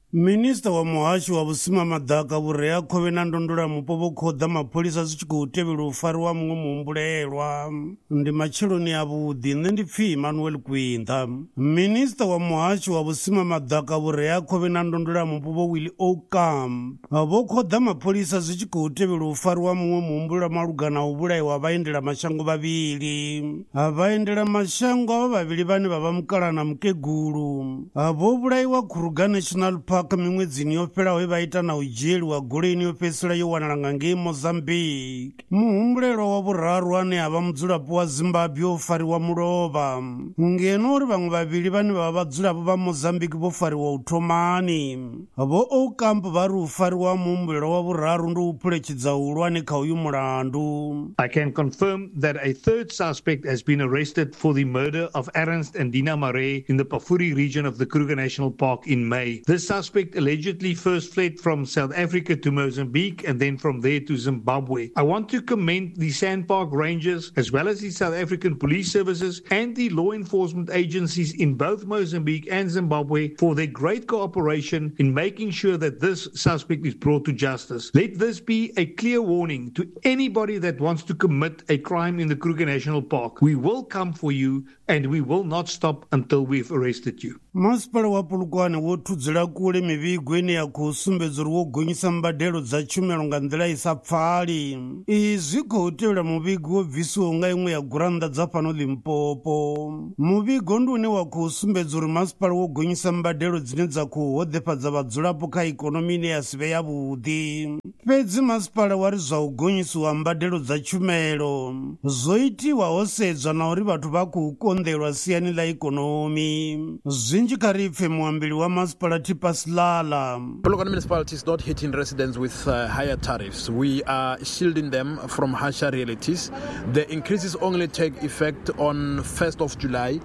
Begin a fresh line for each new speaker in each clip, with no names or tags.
Minista wa muhashi wa vusima madaka vhurea khove na ndondolamupo vho khoḓa mapholisa zwi tshi khou tevhela u fariwa muṅwe muhumbulelwa. Ndi matshiloni avhuḓi, nṋe ndi pfi Emmanuel Kwinda. Minista wa muhashi wa vusima madaka vhurea khove na ndondolamupo vho Willie Oukamp vho khoḓa mapholisa zwi tshi khou tevhela u fariwa muṅwe muhumbulelwa malugana u vhulaiwa vhaendela mashango vhavhili. Vhaendela mashango avha vhavhili vhane vha vha mukala na mukegulu vho vhulaiwa Kruger National Park miṅwedzini yo fhelaho vha ita na u dzhieliwa goloini yo fhedzisela yo wanala nga ngei Mozambique. Muhumbulelwa wa vhuraru ane a vha mudzulapo wa Zimbabwe o fariwa mulovha, ngeno uri vhaṅwe vhavhili vhane vha vha vhadzulapo vha Mozambique vho fariwa u thomani. Vho Oukamp vha ri u fariwa muhumbulelwa wa vhuraru ndi u phuletshedza uhulwane kha uyu mulandu.
I can confirm that a third suspect has been arrested for the murder of Ernst and Dina Maree in the Pafuri region of the Kruger National Park in May. This suspect allegedly first fled from South Africa to Mozambique and then from there to Zimbabwe. I want to commend the Sandpark Rangers as well as the South African Police Services and the law enforcement agencies in both Mozambique and Zimbabwe for their great cooperation in making sure that this suspect is brought to justice. Let this be a clear warning to anybody that wants to commit a crime in the Kruger National Park. We will come for you and we will not stop until we've arrested you.
Masipala wa Polokwane wo thudzela kule mivhigo ine ya khou sumbedza uri wo gonyisa mbadelo dza tshumelo nga nḓila i sa pfali. Izwi khou tevhela muvhigo wo bvisiwaho nga iṅwe ya gurannḓa dza fhano Limpopo. Muvhigo ndi une wa khou sumbedza uri masipala wo gonyisa mbadelo dzine dza khou hoḓefhadza vhadzulapo kha ikonomi ine ya si vhe yavhuḓi. Fhedzi masipala wa ri zwa u gonyisiwa mbadelo dza tshumelo zwo itiwa ho sedzwa na uri vhathu vha khou konḓelwa siani ḽa ikonomi. Zwinzhi kha ri pfe muambeli wa masipala Tipa Silala.
Polokwane municipality is not hitting residents with higher tariffs. We are shielding them from harsher realities. The increases only take effect on 1st of July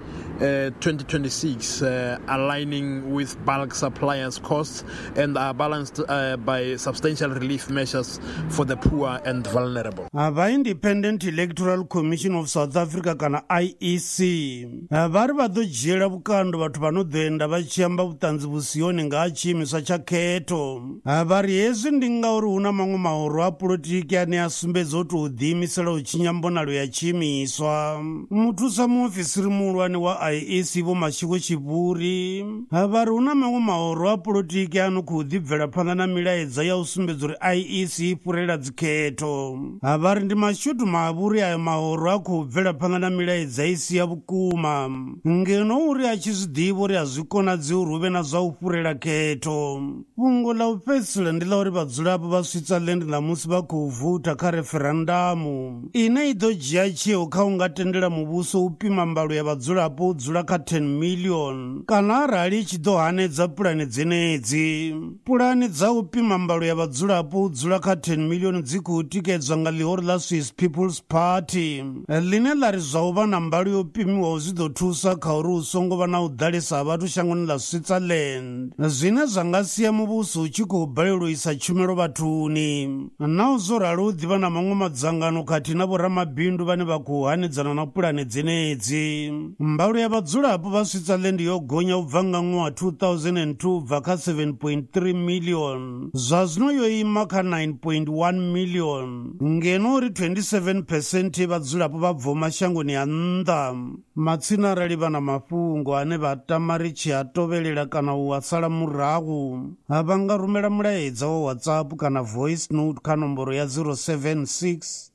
2026, aligning with bulk suppliers' costs and are balanced by substantial relief measures for the poor and vulnerable.
The Independent Electoral Commission of South Africa kana IEC vari vha ḓo dzhiela vhukando vhathu vha no ḓo enda vha tshi amba vhuṱanzi vhusiyoni nga ha tshiimiswa tsha khetho. Vari hezwi ndi ngauri hu na maṅwe mahoro a polotiki ane a sumbedza u tou ḓiimisela u tshinya mbonalo ya tshiimiswa. Muthusa muofisiri muhulwane wa IEC Vho Mashego Tshivhuri vari hu na maṅwe mahoro a polotiki ano khou ḓibvela phanḓa na milaedza ya u sumbedza uri IEC i fhurela dzikhetho. Vari ndi mashudu mavhuri ayo mahoro a khou bvela phanḓa na milaedza i si ya vhukuma, ngeno uri a tshi zwi ḓivha uri a zwi konadzi uri hu vhe na zwa u fhurela khetho. Fhungo ḽa u fhedzisela ndi ḽa uri vhadzulapo vha Switzerland ṋamusi vha khou vuta kha referendamu ine i ḓo dzhia tsheo kha u nga tendela muvhuso u pima mbalo ya vhadzulapo u dzula kha 10 million kana arali i tshi ḓo hanedza pulane dzenedzi. Pulane dza u pima mbalo ya vhadzulapo u dzula kha 10 million dzi khou tikedzwa nga ḽihoro ḽa Swiss People's Party line ḽa ri zwa u vha na mbalo yo pimiwaho zwi ḓo thusa kha uri hu songo vha na u ḓalesa ha vhathu shangoni ḽa Switzerland, zwine zwa nga sia muvhuso u tshi khou balelwa u isa tshumelo vhathuni. Na u zwo ralo u ḓivha na maṅwe madzangano khathihi na vhoramabindu vhane vha khou hanedzana na pulane dzenedzi. Mbalo ya vhadzulapo vha Switzerland yo gonya u bva nga ṅwaha 2002 bva kha 7.3 million, zwa zwino yo ima kha 9.1 million, ngeno uri 27% vhadzulapo vha bva mashangoni a nnḓa. Matsina arali vha na mafhungo ane vha tama ri tshi a tovhelela kana u a sala murahu, vha nga rumela mulaedza wa WhatsApp kana voice note kha nomboro ya 076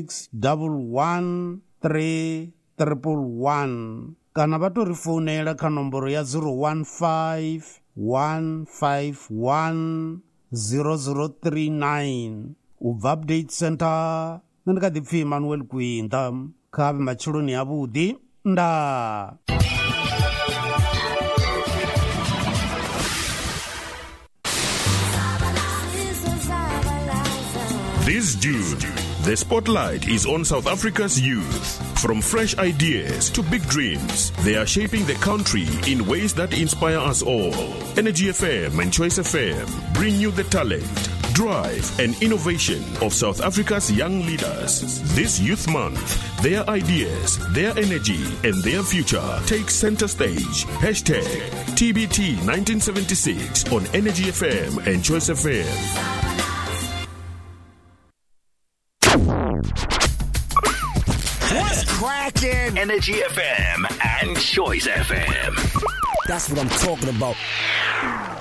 611 311 kana vha tou ri founela kha nomboro ya 015 151 0039. Ubva Update Center, nṋe ndi kha ḓi pfi Emmanuel Kwinda, kha matshiloni avhuḓi nda.
This June, the spotlight is on South Africa's youth. From fresh ideas to big dreams, they are shaping the country in ways that inspire us all. Energy FM and Choice FM bring you the talent, drive, and innovation of South Africa's young leaders. This Youth Month, their ideas, their energy, and their future take center stage. Hashtag TBT 1976 on Energy FM and Choice FM.
What's cracking? Energy FM and Choice FM. That's what I'm talking about.